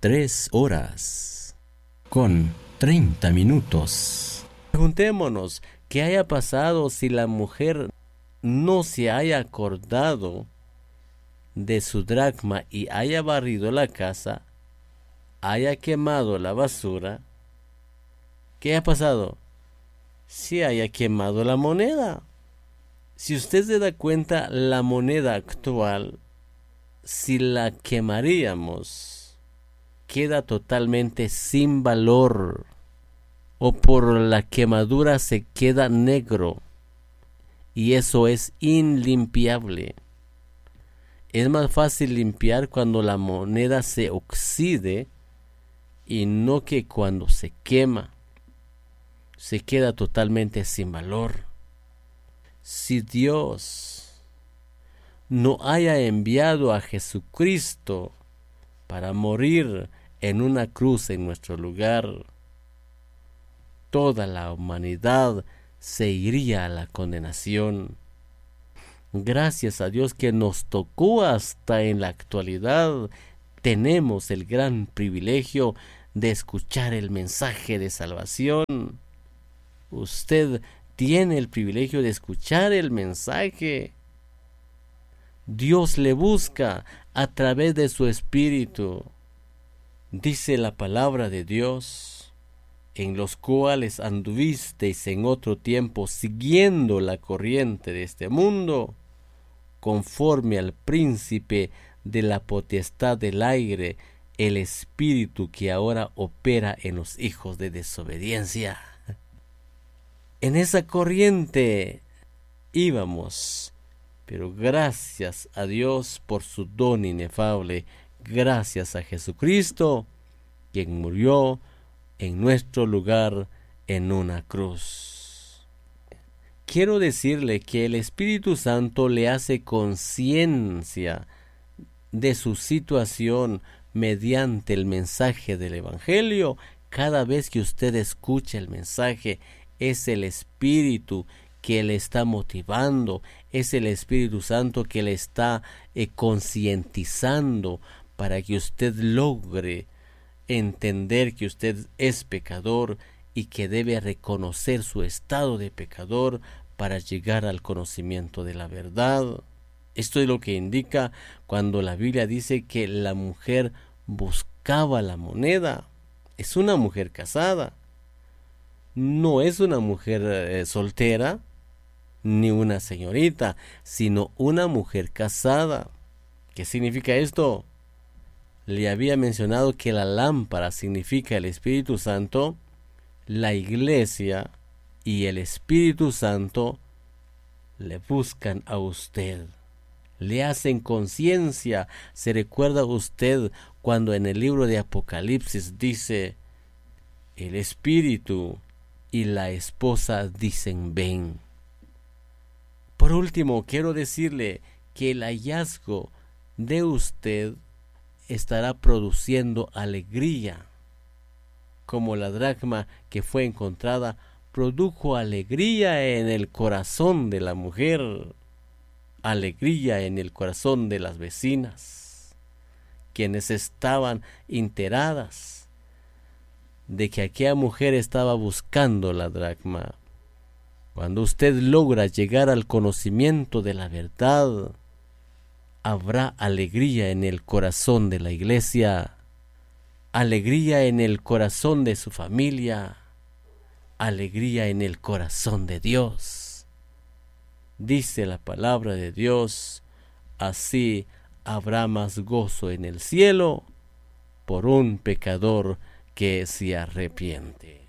3:30. Preguntémonos, ¿qué haya pasado si la mujer no se haya acordado de su dracma y haya barrido la casa, haya quemado la basura? ¿Qué ha pasado? Si haya quemado la moneda. Si usted se da cuenta, la moneda actual, si la quemaríamos, queda totalmente sin valor, o por la quemadura se queda negro, y eso es inlimpiable. Es más fácil limpiar cuando la moneda se oxide y no que cuando se quema. Se queda totalmente sin valor. Si Dios no haya enviado a Jesucristo para morir en una cruz en nuestro lugar, toda la humanidad se iría a la condenación. Gracias a Dios que nos tocó hasta en la actualidad. Tenemos el gran privilegio de escuchar el mensaje de salvación. Usted tiene el privilegio de escuchar el mensaje. Dios le busca a través de su Espíritu. Dice la palabra de Dios: en los cuales anduvisteis en otro tiempo siguiendo la corriente de este mundo, conforme al príncipe de la potestad del aire, el espíritu que ahora opera en los hijos de desobediencia. En esa corriente íbamos, pero gracias a Dios por su don inefable, gracias a Jesucristo, quien murió en nuestro lugar en una cruz. Quiero decirle que el Espíritu Santo le hace conciencia de su situación mediante el mensaje del Evangelio. Cada vez que usted escucha el mensaje, es el Espíritu que le está motivando, es el Espíritu Santo que le está concientizando para que usted logre entender que usted es pecador y que debe reconocer su estado de pecador para llegar al conocimiento de la verdad. Esto es lo que indica cuando la Biblia dice que la mujer buscaba la moneda. Es una mujer casada. No es una mujer soltera, ni una señorita, sino una mujer casada. ¿Qué significa esto? Le había mencionado que la lámpara significa el Espíritu Santo, la iglesia y el Espíritu Santo le buscan a usted, le hacen conciencia. ¿Se recuerda usted cuando en el libro de Apocalipsis dice: el Espíritu y la esposa dicen ven? Por último, quiero decirle que el hallazgo de usted estará produciendo alegría, como la dracma que fue encontrada produjo alegría en el corazón de la mujer, alegría en el corazón de las vecinas, quienes estaban enteradas de que aquella mujer estaba buscando la dracma. Cuando usted logra llegar al conocimiento de la verdad, habrá alegría en el corazón de la iglesia, alegría en el corazón de su familia, alegría en el corazón de Dios. Dice la palabra de Dios: así habrá más gozo en el cielo por un pecador que se arrepiente.